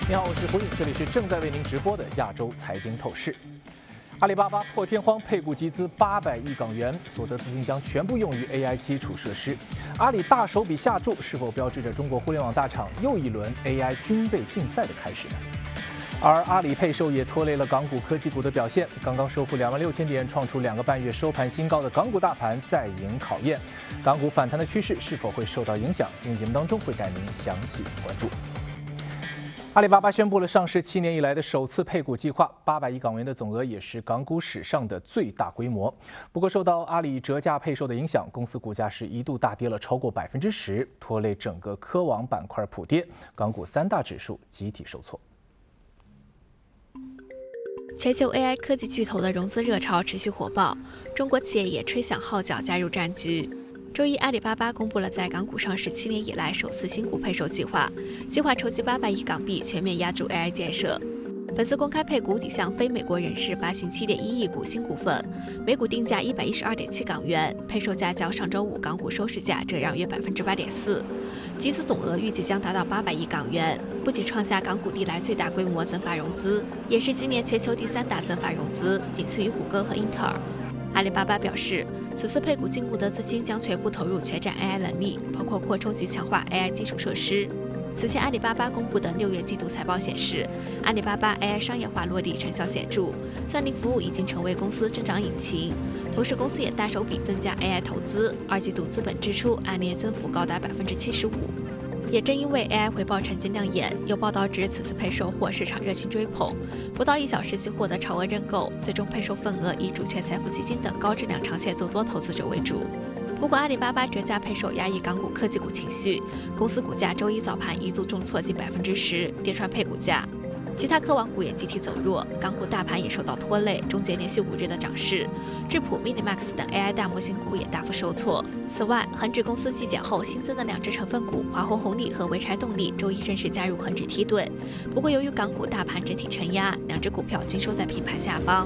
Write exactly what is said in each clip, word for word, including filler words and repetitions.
你好，我是胡宇，这里是正在为您直播的亚洲财经透视。阿里巴巴破天荒配股集资八百亿港元，所得资金将全部用于 A I 基础设施。阿里大手笔下注，是否标志着中国互联网大厂又一轮 A I 军备竞赛的开始呢？而阿里配售也拖累了港股科技股的表现。刚刚收复两万六千点，创出两个半月收盘新高的港股大盘再迎考验。港股反弹的趋势是否会受到影响？今天节目当中会带您详细关注。阿里巴巴宣布了上市七年以来的首次配股计划，八百亿港元的总额也是港股史上的最大规模。不过，受到阿里折价配售的影响，公司股价是一度大跌了超过百分之十，拖累整个科网板块普跌，港股三大指数集体受挫。 全球 A I 科技巨头的融资热潮持续火爆，中国企业也吹响号角加入战局。周一，阿里巴巴公布了在港股上市七年以来首次新股配售计划，计划筹集八百亿港币，全面压注 A I 建设。本次公开配股拟向非美国人士发行七点一亿股新股份，每股定价一百一十二点七港元，配售价较上周五港股收市价折让约百分之八点四。集资总额预计将达到八百亿港元，不仅创下港股历来最大规模增发融资，也是今年全球第三大增发融资，仅次于谷歌和英特尔。阿里巴巴表示，此次配股净募得资金将全部投入全站 A I 能力，包括扩充及强化 A I 基础设施。此前，阿里巴巴公布的六月季度财报显示，阿里巴巴 A I 商业化落地成效显著，算力服务已经成为公司增长引擎。同时，公司也大手笔增加 A I 投资，二季度资本支出按年增幅高达百分之七十五。也正因为 A I 回报成绩亮眼，有报道指此次配售获市场热情追捧，不到一小时即获得超额认购，最终配售份额以主权财富基金等高质量长线做多投资者为主。不过，阿里巴巴折价配售压抑港股科技股情绪，公司股价周一早盘一度重挫近百分之十，跌穿配股价。其他科网股也集体走弱，港股大盘也受到拖累，终结连续五日的涨势。智谱、Minimax 等 A I 大模型股也大幅受挫。此外，恒指公司季检后新增的两只成分股华虹红利和潍柴动力周一正式加入恒指梯队。不过，由于港股大盘整体承压，两只股票均收在平盘下方。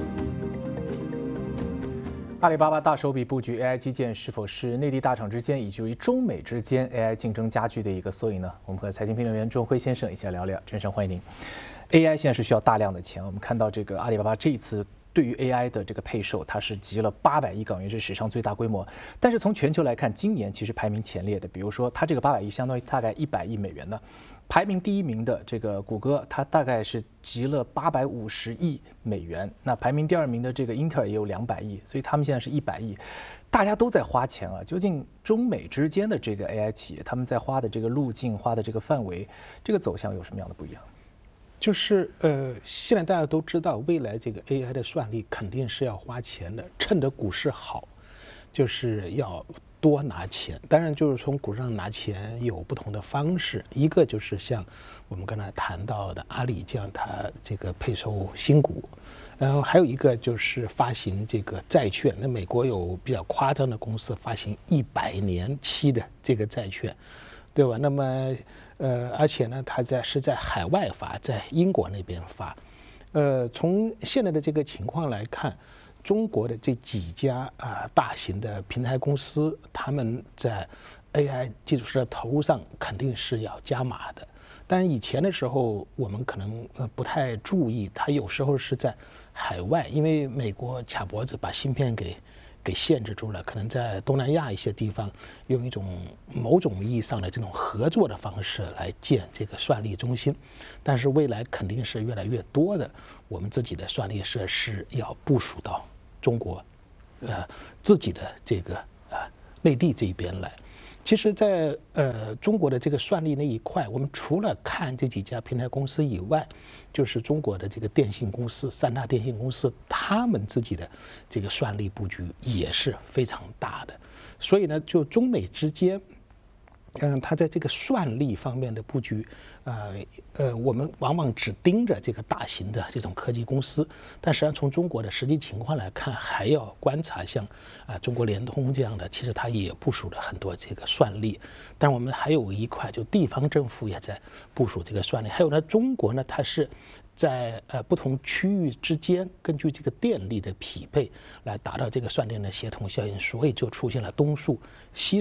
阿里巴巴大手笔布局 A I 基建，是否是内地大厂之间以及于中美之间 A I 竞争加剧的一个缩影呢？我们和财经评论员钟辉先生一起来聊聊。郑生，欢迎您。A I 现在是需要大量的钱，我们看到这个阿里巴巴这一次对于 A I 的这个配售，它是集了八百亿港元，是史上最大规模。但是从全球来看，今年其实排名前列的，比如说它这个八百亿相当于大概一百亿美元呢。排名第一名的这个谷歌，它大概是集了八百五十亿美元。那排名第二名的这个英特尔也有两百亿，所以他们现在是一百亿。大家都在花钱啊，究竟中美之间的这个 A I 企业，他们在花的这个路径、花的这个范围、这个走向有什么样的不一样？ 就是呃，现在大家都知道，未来这个 A I 的算力肯定是要花钱的，趁着股市好，就是要多拿钱。当然，就是从股市上拿钱有不同的方式，一个就是像我们刚才谈到的阿里这样，它这个配售新股，然后还有一个就是发行这个债券。那美国有比较夸张的公司发行一百年期的这个债券，对吧？那么呃，而且呢，它在是在海外发，在英国那边发。呃，从现在的这个情况来看，中国的这几家啊、呃、大型的平台公司，他们在 A I 基础设施投入上肯定是要加码的。但以前的时候，我们可能呃不太注意，它有时候是在海外，因为美国卡脖子把芯片给给限制住了，可能在东南亚一些地方用一种某种意义上的这种合作的方式来建这个算力中心，但是未来肯定是越来越多的我们自己的算力设施要部署到中国，呃自己的这个呃内地这一边来。其实在，在呃中国的这个算力那一块，我们除了看这几家平台公司以外，就是中国的这个电信公司，三大电信公司，他们自己的这个算力布局也是非常大的。所以呢，就中美之间，嗯，它在这个算力方面的布局，呃呃，我们往往只盯着这个大型的这种科技公司，但实际上从中国的实际情况来看，还要观察像啊、呃、中国联通这样的，其实它也部署了很多这个算力。但我们还有一块，就地方政府也在部署这个算力。还有呢，中国呢，它是在呃不同区域之间，根据这个电力的匹配来达到这个算电的协同效应，所以就出现了东数西算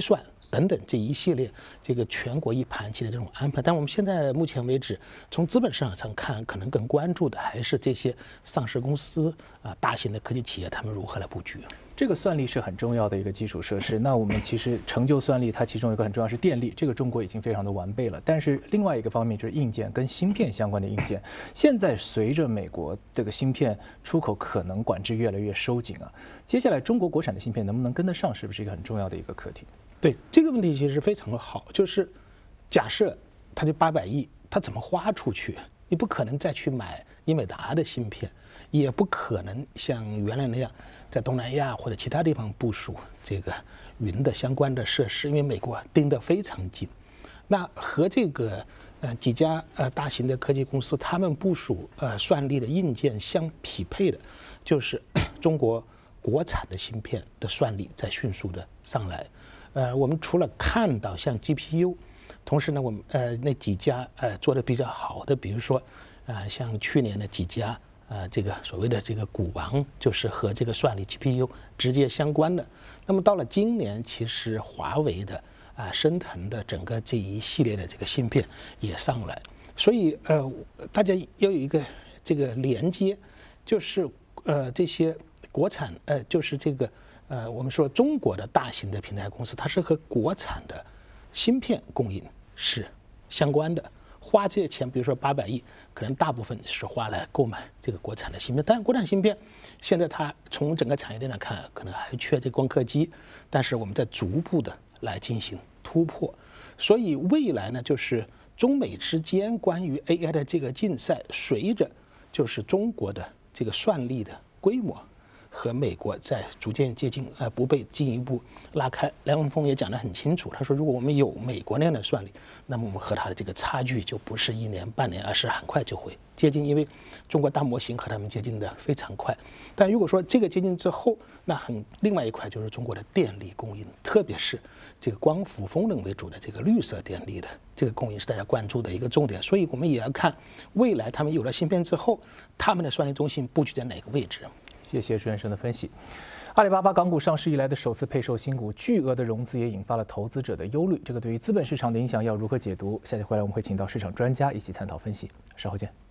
等等这一系列这个全国一盘棋的这种安排。但我们现在目前为止，从资本市场上看，可能更关注的还是这些上市公司啊、大型的科技企业他们如何来布局。 这个算力是很重要的一个基础设施。那我们其实成就算力，它其中有一个很重要是电力，这个中国已经非常的完备了。但是另外一个方面就是硬件跟芯片相关的硬件，现在随着美国这个芯片出口可能管制越来越收紧啊，接下来中国国产的芯片能不能跟得上，是不是一个很重要的一个课题？ 对这个问题其实非常的好，就是假设它这八百亿，它怎么花出去？你不可能再去买英伟达的芯片，也不可能像原来那样在东南亚或者其他地方部署这个云的相关的设施，因为美国盯得非常紧。那和这个呃几家呃大型的科技公司他们部署呃算力的硬件相匹配的，就是中国国产的芯片的算力在迅速的上来。呃，我们除了看到像 G P U， 同时呢，我们呃那几家呃做的比较好的，比如说呃像去年的几家呃这个所谓的这个股王，就是和这个算力 G P U 直接相关的。那么到了今年，其实华为的啊、升腾的整个这一系列的这个芯片也上来，所以呃大家要有一个这个连接，就是呃这些国产呃就是这个。呃，我们说中国的大型的平台公司，它是和国产的芯片供应是相关的。花这些钱，比如说八百亿，可能大部分是花来购买这个国产的芯片。但国产芯片现在它从整个产业链来看，可能还缺这光刻机，但是我们在逐步的来进行突破。所以未来呢，就是中美之间关于 A I 的这个竞赛，随着就是中国的这个算力的规模和美国在逐渐接近，呃，不被进一步拉开。梁文峰也讲得很清楚，他说，如果我们有美国那样的算力，那么我们和它的这个差距就不是一年半年，而是很快就会接近，因为中国大模型和他们接近的非常快。但如果说这个接近之后，那很另外一块就是中国的电力供应，特别是这个光伏风能为主的这个绿色电力的这个供应是大家关注的一个重点。所以我们也要看未来他们有了芯片之后，他们的算力中心布局在哪个位置。 谢谢朱先生的分析。阿里巴巴港股上市以来的首次配售新股，巨额的融资也引发了投资者的忧虑。这个对于资本市场的影响要如何解读？下期回来我们会请到市场专家一起探讨分析。稍后见。